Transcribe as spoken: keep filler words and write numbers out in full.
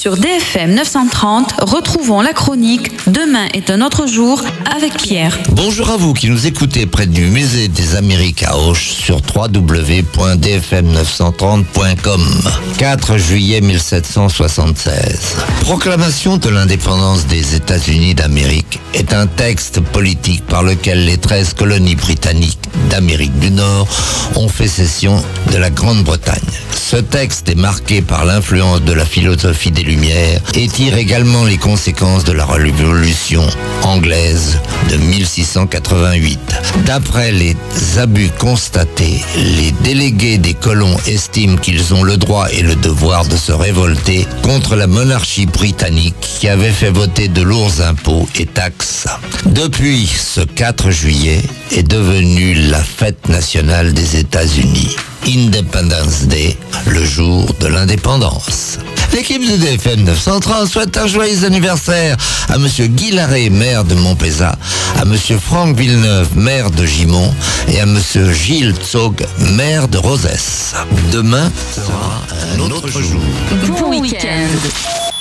Sur D F M neuf cent trente, retrouvons la chronique Demain est un autre jour avec Pierre. Bonjour à vous qui nous écoutez près du musée des Amériques à Auch sur w w w point d f m neuf cent trente point com. quatre juillet mille sept cent soixante-seize. Proclamation de l'indépendance des États-Unis d'Amérique est un texte politique par lequel les treize colonies britanniques d'Amérique du Nord ont fait cession de la Grande-Bretagne. Ce texte est marqué par l'influence de la philosophie des Lumières et tire également les conséquences de la Révolution anglaise de mille six cent quatre-vingt-huit. D'après les abus constatés, les délégués des colons estiment qu'ils ont le droit et le devoir de se révolter contre la monarchie britannique qui avait fait voter de lourds impôts et taxes. Depuis, ce quatre juillet est devenu la fête nationale des États-Unis. Independence Day, le jour de l'indépendance. L'équipe de D F M neuf cent trente souhaite un joyeux anniversaire à Monsieur Guy Larrey, maire de Montpezat, à Monsieur Franck Villeneuve, maire de Gimont, et à Monsieur Gilles Tsog, maire de Rosès. Demain sera un autre jour. Bon week-end.